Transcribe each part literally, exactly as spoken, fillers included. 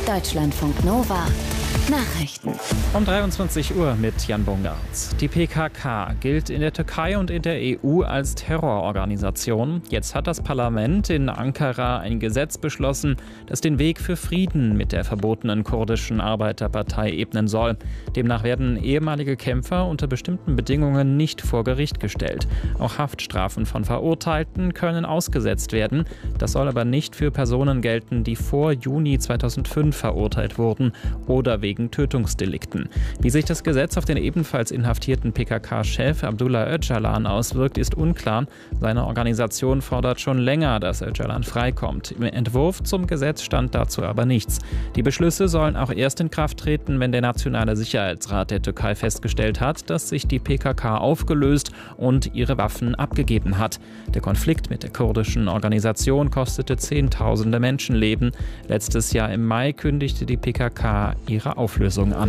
Deutschlandfunk Nova Nachrichten. Um dreiundzwanzig Uhr mit Jan Bungart. Die P K K gilt in der Türkei und in der E U als Terrororganisation. Jetzt hat das Parlament in Ankara ein Gesetz beschlossen, das den Weg für Frieden mit der verbotenen kurdischen Arbeiterpartei ebnen soll. Demnach werden ehemalige Kämpfer unter bestimmten Bedingungen nicht vor Gericht gestellt. Auch Haftstrafen von Verurteilten können ausgesetzt werden. Das soll aber nicht für Personen gelten, die vor Juni zweitausendfünf verurteilt wurden oder wegen Tötungsdelikten. Wie sich das Gesetz auf den ebenfalls inhaftierten P K K-Chef Abdullah Öcalan auswirkt, ist unklar. Seine Organisation fordert schon länger, dass Öcalan freikommt. Im Entwurf zum Gesetz stand dazu aber nichts. Die Beschlüsse sollen auch erst in Kraft treten, wenn der Nationale Sicherheitsrat der Türkei festgestellt hat, dass sich die P K K aufgelöst und ihre Waffen abgegeben hat. Der Konflikt mit der kurdischen Organisation kostete Zehntausende Menschenleben. Letztes Jahr im Mai kündigte die P K K ihre Auflösung an.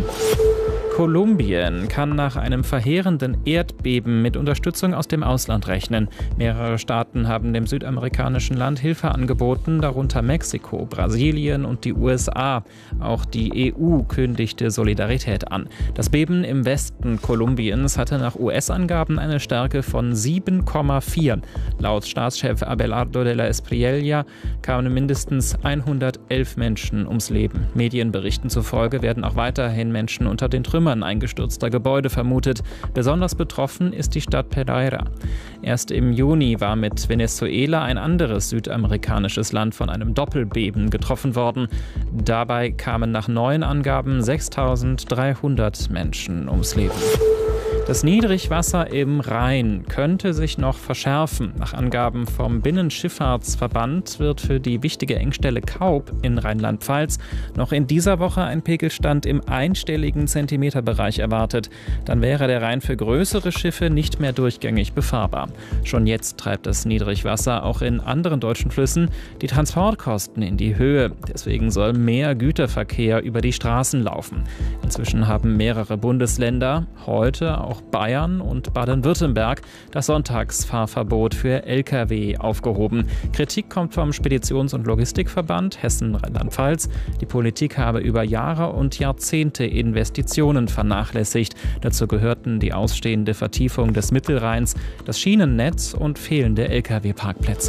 Kolumbien kann nach einem verheerenden Erdbeben mit Unterstützung aus dem Ausland rechnen. Mehrere Staaten haben dem südamerikanischen Land Hilfe angeboten, darunter Mexiko, Brasilien und die U S A. Auch die E U kündigte Solidarität an. Das Beben im Westen Kolumbiens hatte nach U S-Angaben eine Stärke von sieben Komma vier. Laut Staatschef Abelardo de la Espriella kamen mindestens hundertelf Menschen ums Leben. Medienberichten zufolge werden auch weiterhin Menschen unter den Trümmern eingestürzter Gebäude vermutet. Besonders betroffen ist die Stadt Pereira. Erst im Juni war mit Venezuela ein anderes südamerikanisches Land von einem Doppelbeben getroffen worden. Dabei kamen nach neuen Angaben sechstausenddreihundert Menschen ums Leben. Das Niedrigwasser im Rhein könnte sich noch verschärfen. Nach Angaben vom Binnenschifffahrtsverband wird für die wichtige Engstelle Kaub in Rheinland-Pfalz noch in dieser Woche ein Pegelstand im einstelligen Zentimeterbereich erwartet. Dann wäre der Rhein für größere Schiffe nicht mehr durchgängig befahrbar. Schon jetzt treibt das Niedrigwasser auch in anderen deutschen Flüssen die Transportkosten in die Höhe. Deswegen soll mehr Güterverkehr über die Straßen laufen. Inzwischen haben mehrere Bundesländer, heute auch Bayern und Baden-Württemberg, das Sonntagsfahrverbot für L K W aufgehoben. Kritik kommt vom Speditions- und Logistikverband Hessen-Rheinland-Pfalz. Die Politik habe über Jahre und Jahrzehnte Investitionen vernachlässigt. Dazu gehörten die ausstehende Vertiefung des Mittelrheins, das Schienennetz und fehlende L K W-Parkplätze.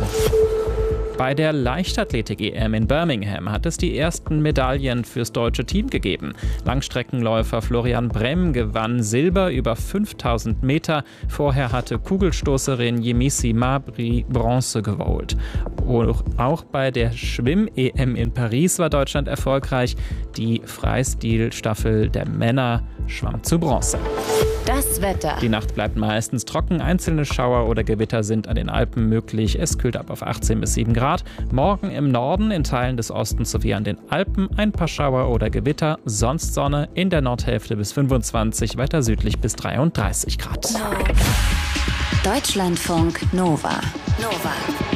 Bei der Leichtathletik-E M in Birmingham hat es die ersten Medaillen fürs deutsche Team gegeben. Langstreckenläufer Florian Bremm gewann Silber über fünftausend Meter. Vorher hatte Kugelstoßerin Yemisi Mabry Bronze geholt. Auch bei der Schwimm-E M in Paris war Deutschland erfolgreich. Die Freistilstaffel der Männer schwamm zu Bronze. Das Wetter. Die Nacht bleibt meistens trocken. Einzelne Schauer oder Gewitter sind an den Alpen möglich. Es kühlt ab auf achtzehn bis sieben Grad. Morgen im Norden, in Teilen des Ostens sowie an den Alpen ein paar Schauer oder Gewitter. Sonst Sonne, in der Nordhälfte bis fünfundzwanzig, weiter südlich bis dreiunddreißig Grad. Deutschlandfunk Nova. Nova.